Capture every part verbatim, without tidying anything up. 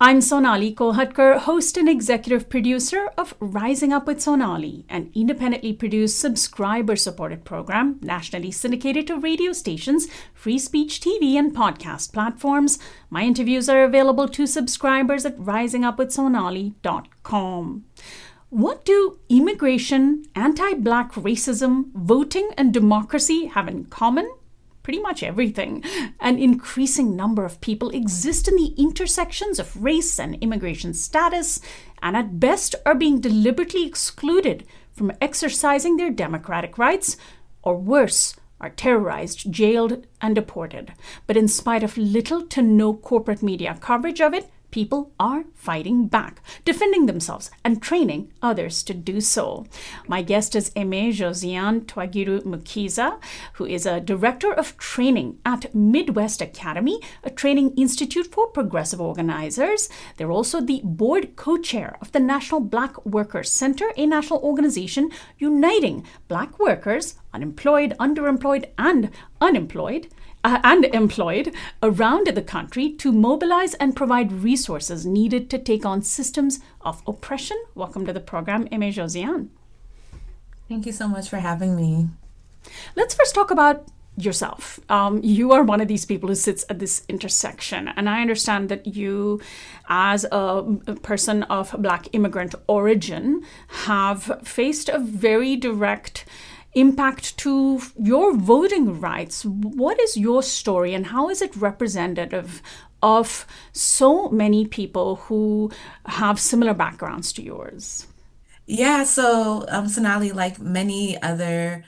I'm Sonali Kolhatkar, host and executive producer of Rising Up with Sonali, an independently produced, subscriber supported program nationally syndicated to radio stations, free speech T V, and podcast platforms. My interviews are available to subscribers at rising up with sonali dot com. What do immigration, anti Black racism, voting, and democracy have in common? Pretty much everything. An increasing number of people exist in the intersections of race and immigration status, and at best are being deliberately excluded from exercising their democratic rights, or worse, are terrorized, jailed, and deported. But in spite of little to no corporate media coverage of it, people are fighting back, defending themselves, and training others to do so. My guest is Aimee Josiane Twagiru Mukiza, who is a director of training at Midwest Academy, a training institute for progressive organizers. They're also the board co-chair of the National Black Workers Center, a national organization uniting Black workers, unemployed, underemployed, and unemployed, Uh, and employed around the country to mobilize and provide resources needed to take on systems of oppression. Welcome to the program, Aimee Josiane. Thank you so much for having me. Let's first talk about yourself. Um, you are one of these people who sits at this intersection, and I understand that you, as a, a person of Black immigrant origin, have faced a very direct impact to your voting rights. What is your story, and how is it representative of so many people who have similar backgrounds to yours? Yeah, so um, Sonali, like many other,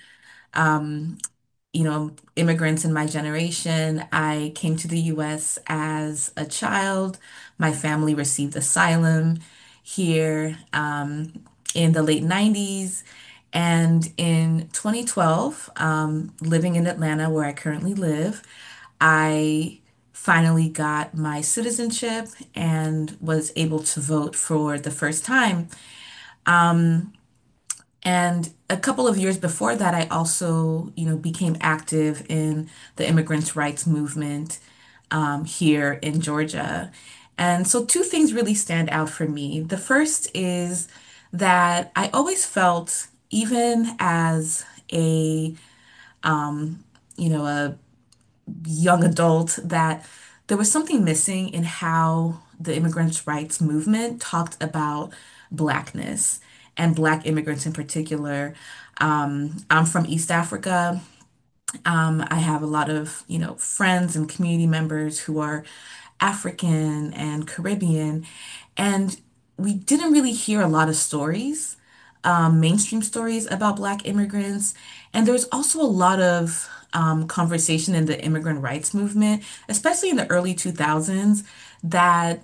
um, you know, immigrants in my generation, I came to the U S as a child. My family received asylum here um, in the late nineties. And in twenty twelve, um, living in Atlanta, where I currently live, I finally got my citizenship and was able to vote for the first time. Um, and a couple of years before that, I also, you know, became active in the immigrants' rights movement um, here in Georgia. And so two things really stand out for me. The first is that I always felt, even as a, um, you know, a young adult, that there was something missing in how the immigrants' rights movement talked about Blackness and Black immigrants in particular. Um, I'm from East Africa. Um, I have a lot of, you know, friends and community members who are African and Caribbean, and we didn't really hear a lot of stories, um, mainstream stories about Black immigrants. And there was also a lot of um, conversation in the immigrant rights movement, especially in the early two thousands, that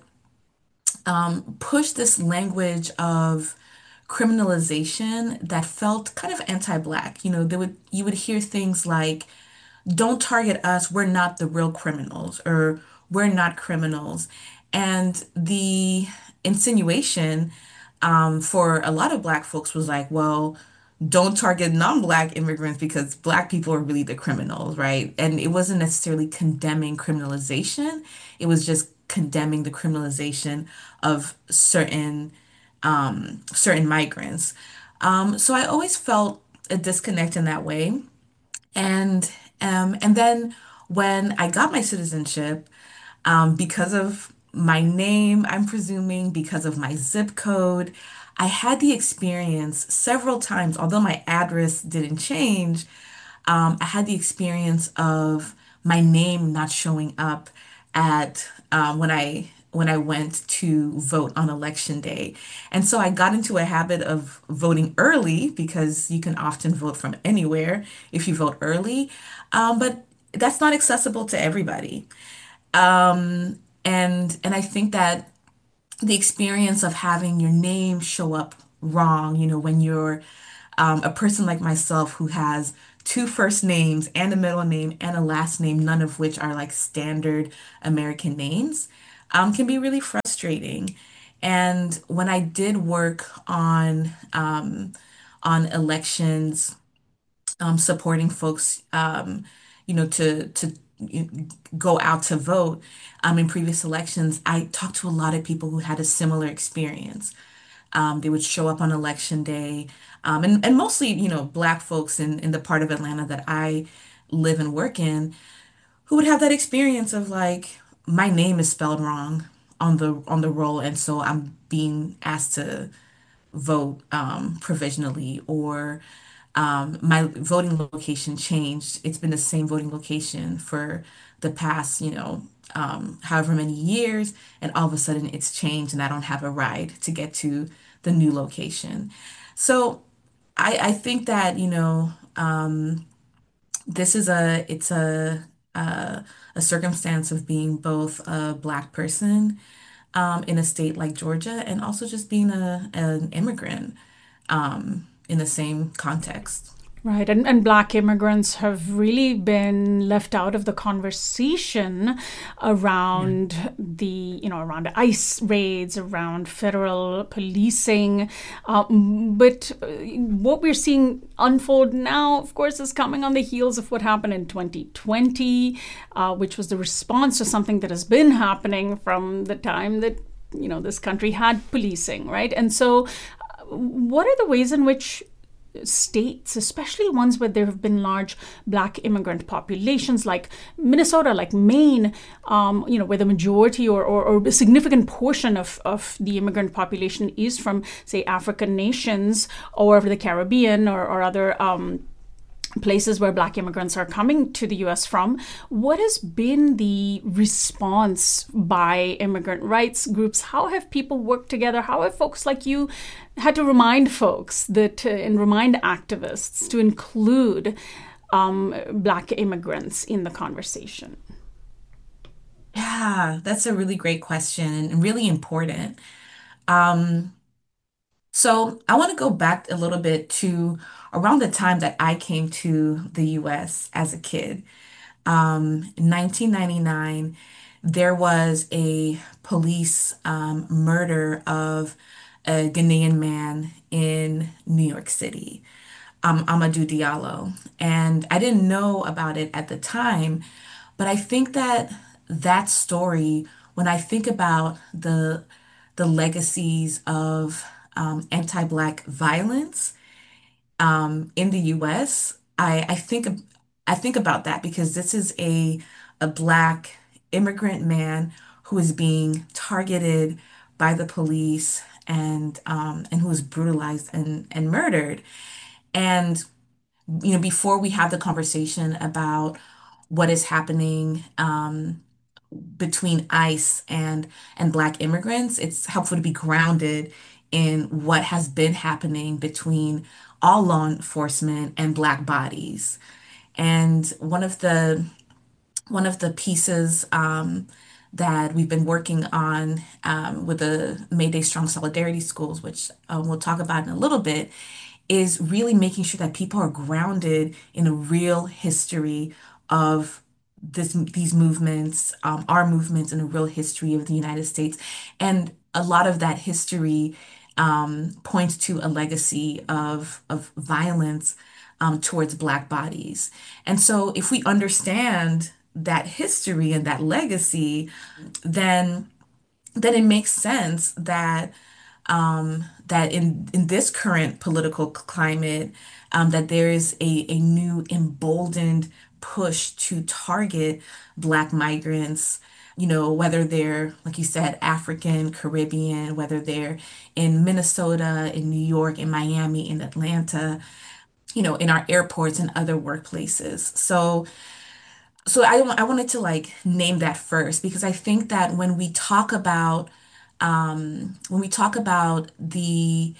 um, pushed this language of criminalization that felt kind of anti-Black. You know, there would you would hear things like, "Don't target us, we're not the real criminals," or "We're not criminals." And the insinuation um, for a lot of Black folks was like, well, don't target non-Black immigrants because Black people are really the criminals, right? And it wasn't necessarily condemning criminalization, it was just condemning the criminalization of certain um, certain migrants. Um, so I always felt a disconnect in that way. And um, and then when I got my citizenship, um, because of my name, I'm presuming because of my zip code, I had the experience several times, although my address didn't change, um, I had the experience of my name not showing up at um, when I when I went to vote on election day. And so I got into a habit of voting early because you can often vote from anywhere if you vote early. Um, but that's not accessible to everybody. Um, and and I think that the experience of having your name show up wrong, you know, when you're um, a person like myself who has two first names and a middle name and a last name, none of which are like standard American names, um, can be really frustrating. And when I did work on um, on elections, um, supporting folks, um, you know, to to go out to vote um, in previous elections, I talked to a lot of people who had a similar experience. Um, they would show up on election day, um, and, and mostly, you know, Black folks in, in the part of Atlanta that I live and work in, who would have that experience of like, my name is spelled wrong on the on the roll, and so I'm being asked to vote um, provisionally, or um, my voting location changed. It's been the same voting location for the past, you know, um, however many years, and all of a sudden it's changed, and I don't have a ride to get to the new location. So I, I think that, you know, um, this is a it's a a, a circumstance of being both a Black person um, in a state like Georgia, and also just being a an immigrant um, in the same context. Right, and, and Black immigrants have really been left out of the conversation Yeah. around the, you know, around ICE raids, around federal policing. Um, but uh, what we're seeing unfold now, of course, is coming on the heels of what happened in twenty twenty, uh, which was the response to something that has been happening from the time that, you know, this country had policing, right? And so, uh, what are the ways in which states, especially ones where there have been large Black immigrant populations, like Minnesota, like Maine, um, you know, where the majority or, or, or a significant portion of, of the immigrant population is from, say, African nations or the Caribbean or, or other um, places where Black immigrants are coming to the U S from. What has been the response by immigrant rights groups? How have people worked together? How have folks like you had to remind folks that uh, and remind activists to include um, Black immigrants in the conversation? Yeah, that's a really great question and really important. Um, so I want to go back a little bit to around the time that I came to the U S as a kid. Um, in nineteen ninety-nine, there was a police um, murder of a Ghanaian man in New York City, um, Amadou Diallo. And I didn't know about it at the time, but I think that that story, when I think about the the legacies of um, anti-Black violence um, in the U S, I, I think I think about that because this is a a Black immigrant man who is being targeted by the police and um, and who is brutalized and and murdered. And you know, before we have the conversation about what is happening um, between ICE and and Black immigrants, it's helpful to be grounded in what has been happening between all law enforcement and Black bodies. And one of the one of the pieces um, that we've been working on um, with the Mayday Strong Solidarity Schools, which uh, we'll talk about in a little bit, is really making sure that people are grounded in a real history of this these movements, um, our movements, and a real history of the United States. And a lot of that history um, points to a legacy of of violence um, towards Black bodies. And so, if we understand that history and that legacy, then then it makes sense that um, that in in this current political climate, um, that there is a, a new emboldened push to target Black migrants, you know, whether they're, like you said, African, Caribbean, whether they're in Minnesota, in New York, in Miami, in Atlanta, you know, in our airports and other workplaces. So so I I wanted to like name that first because I think that when we talk about um, when we talk about the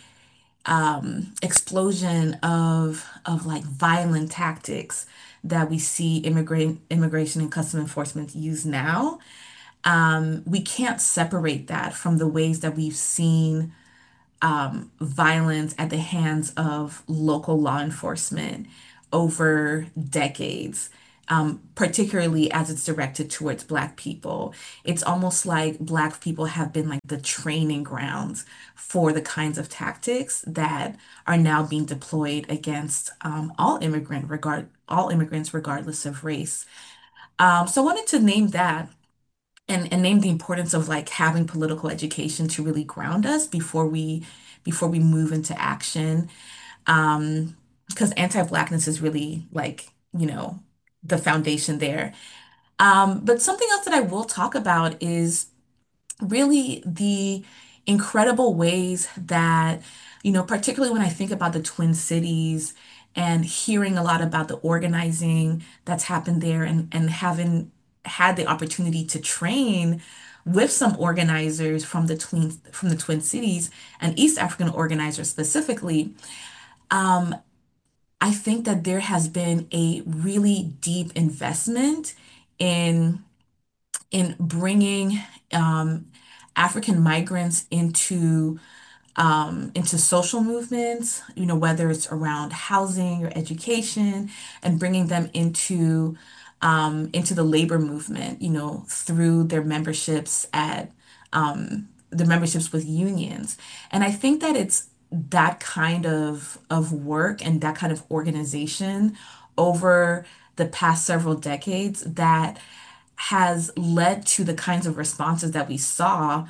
um, explosion of of like violent tactics that we see immigrant immigration and custom enforcement use now, um, we can't separate that from the ways that we've seen um, violence at the hands of local law enforcement over decades, um, particularly as it's directed towards Black people. It's almost like Black people have been like the training grounds for the kinds of tactics that are now being deployed against um, all immigrant regard all immigrants regardless of race. Um, so I wanted to name that and, and name the importance of like having political education to really ground us before we before we move into action. Um, because anti-Blackness is really like, you know, the foundation there. Um, but something else that I will talk about is really the incredible ways that, you know, particularly when I think about the Twin Cities and hearing a lot about the organizing that's happened there and, and having had the opportunity to train with some organizers from the Twin from the Twin Cities and East African organizers specifically, um, I think that there has been a really deep investment in in bringing um, African migrants into um, into social movements, you know, whether it's around housing or education, and bringing them into um, into the labor movement, you know, through their memberships at um, the memberships with unions. And I think that it's that kind of of work and that kind of organization over the past several decades that has led to the kinds of responses that we saw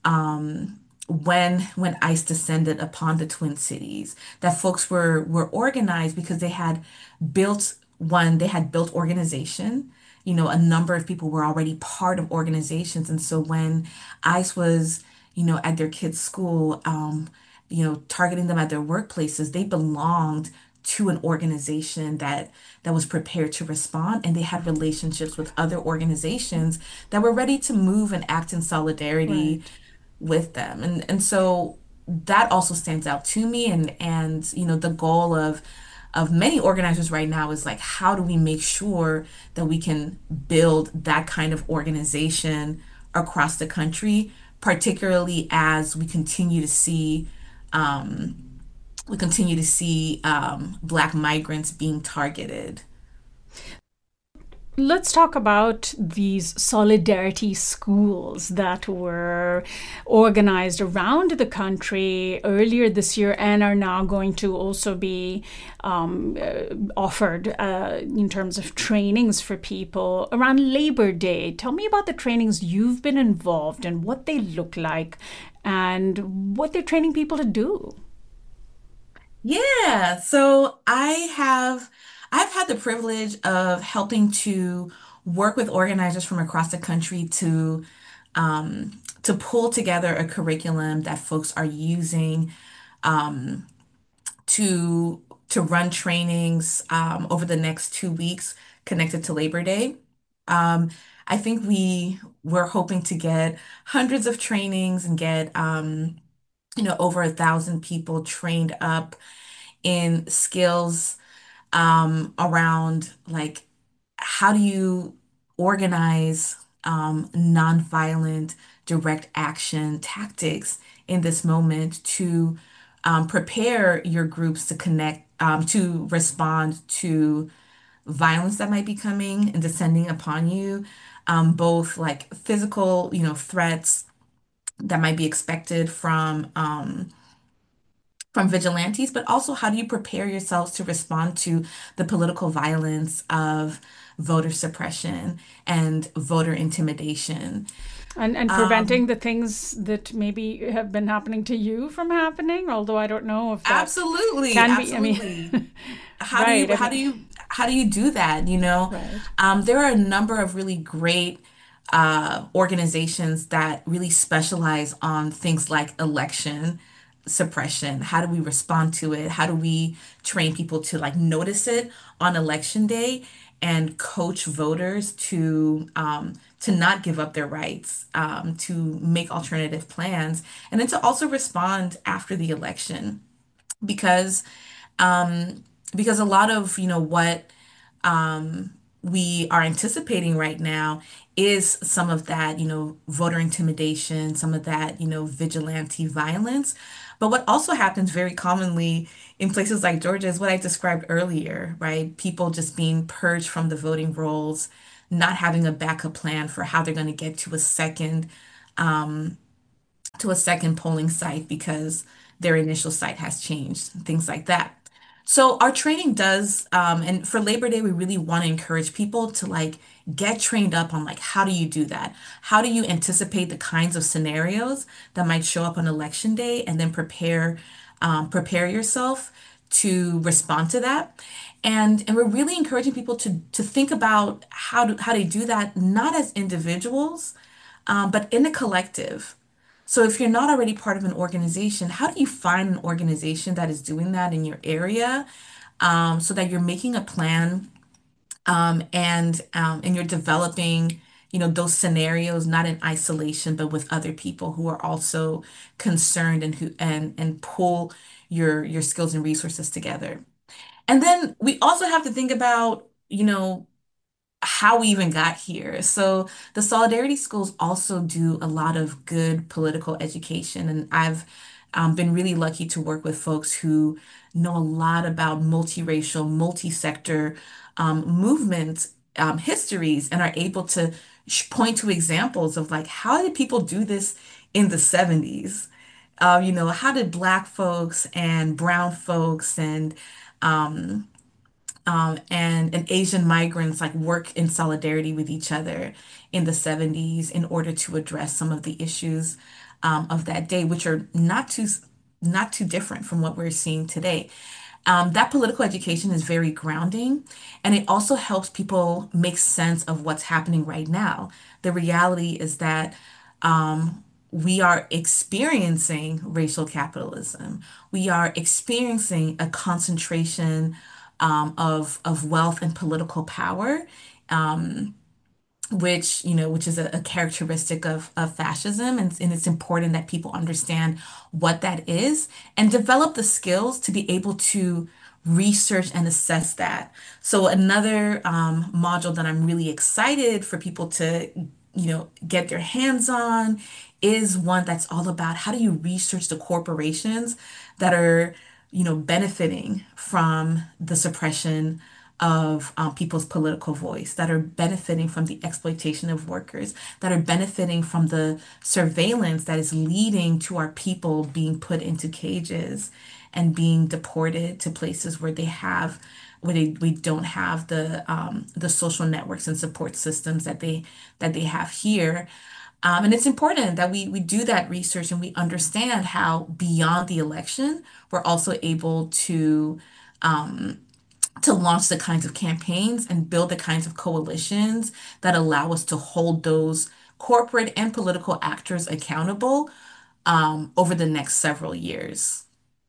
um, when when ICE descended upon the Twin Cities. That folks were were organized because they had built one, they had built organization. You know, a number of people were already part of organizations, and so when ICE was, you know, at their kids' school, um, you know, targeting them at their workplaces, they belonged to an organization that that was prepared to respond, and they had relationships with other organizations that were ready to move and act in solidarity Right. with them. And and so that also stands out to me, and and you know the goal of of many organizers right now is like, how do we make sure that we can build that kind of organization across the country, particularly as we continue to see um, we continue to see um, Black migrants being targeted. Let's talk about these solidarity schools that were organized around the country earlier this year and are now going to also be um, uh, offered uh, in terms of trainings for people around Labor Day. Tell me about the trainings you've been involved in, what they look like, and what they're training people to do. Yeah, so I have I've had the privilege of helping to work with organizers from across the country to um, to pull together a curriculum that folks are using um, to to run trainings um, over the next two weeks connected to Labor Day. Um, I think we we're hoping to get hundreds of trainings and get um, you know over a thousand people trained up in skills um, around like how do you organize um, nonviolent direct action tactics in this moment to um, prepare your groups to connect um, to respond to violence that might be coming and descending upon you, um, both like physical, you know, threats that might be expected from um, from vigilantes, but also how do you prepare yourselves to respond to the political violence of voter suppression and voter intimidation? And, and preventing Um, the things that maybe have been happening to you from happening, although I don't know if that Absolutely, can be, I mean, absolutely. How do right. you I how do mean, you how do you do that? You know, right. um, there are a number of really great uh, organizations that really specialize on things like election suppression. How do we respond to it? How do we train people to like notice it on election day and coach voters to um, to not give up their rights, um, to make alternative plans, and then to also respond after the election because um, because a lot of, you know, what um, we are anticipating right now is some of that, you know, voter intimidation, some of that, you know, vigilante violence. But what also happens very commonly in places like Georgia is what I described earlier, right? People just being purged from the voting rolls, not having a backup plan for how they're going to get to a second um, to a second polling site because their initial site has changed, things like that. So our training does, um, and for Labor Day, we really want to encourage people to like get trained up on like how do you do that? How do you anticipate the kinds of scenarios that might show up on election day, and then prepare, um, prepare yourself to respond to that. And and we're really encouraging people to to think about how to how they do that, not as individuals, um, but in a collective. So if you're not already part of an organization, how do you find an organization that is doing that in your area, um, so that you're making a plan, um, and um, and you're developing, you know, those scenarios not in isolation, but with other people who are also concerned, and who and and pull your your skills and resources together. And then we also have to think about, you know, how we even got here. So the Solidarity Schools also do a lot of good political education, and I've um, been really lucky to work with folks who know a lot about multiracial, multi-sector um, movement um, histories, and are able to sh- point to examples of like how did people do this in the seventies? Uh, you know, how did Black folks and Brown folks and um, um, and and Asian migrants like work in solidarity with each other in the seventies in order to address some of the issues um, of that day, which are not too not too different from what we're seeing today. Um, that political education is very grounding, and it also helps people make sense of what's happening right now. The reality is that um, we are experiencing racial capitalism. We are experiencing a concentration um, of of wealth and political power, um, which, you know, which is a, a characteristic of, of fascism. And, and it's important that people understand what that is and develop the skills to be able to research and assess that. So another um, module that I'm really excited for people to, you know, get their hands on is one that's all about how do you research the corporations that are, you know, benefiting from the suppression of um, people's political voice, that are benefiting from the exploitation of workers, that are benefiting from the surveillance that is leading to our people being put into cages and being deported to places where they have where they, we don't have the um, the social networks and support systems that they that they have here. Um, and it's important that we we do that research and we understand how beyond the election we're also able to um, to launch the kinds of campaigns and build the kinds of coalitions that allow us to hold those corporate and political actors accountable um, over the next several years.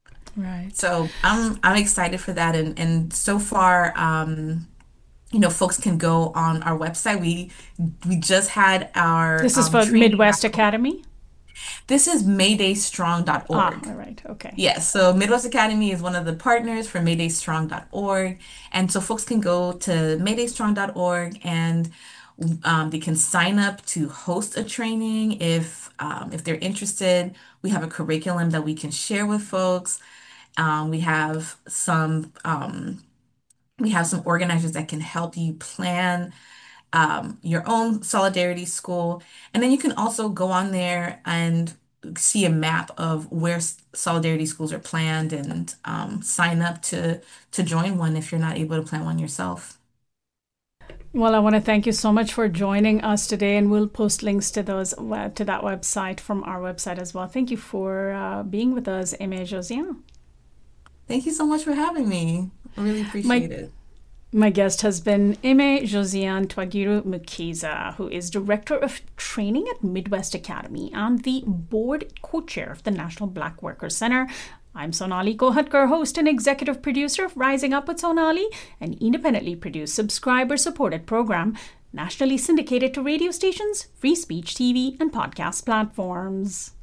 Right. So I'm I'm excited for that, and and so far, um, you know, folks can go on our website. We we just had our This is um, for training Midwest wrap up. Academy? This is mayday strong dot Ah, org. all right. Okay. Yes, so Midwest Academy is one of the partners for mayday strong dot org. And so folks can go to mayday strong dot org, and um, they can sign up to host a training if um, if they're interested. We have a curriculum that we can share with folks. Um, we have some um, we have some organizers that can help you plan um, your own solidarity school. And then you can also go on there and see a map of where s- solidarity schools are planned, and um, sign up to to join one if you're not able to plan one yourself. Well, I want to thank you so much for joining us today, and we'll post links to those web, to that website from our website as well. Thank you for uh, being with us, Aimee Josiane. Thank you so much for having me. I really My appreciate it. My guest has been Aimee Josiane Twagiru Mukiza, who is Director of Training at Midwest Academy and the Board Co-Chair of the National Black Workers Center. I'm Sonali Kohatkar, host and executive producer of Rising Up with Sonali, an independently produced, subscriber-supported program, nationally syndicated to radio stations, free speech T V, and podcast platforms.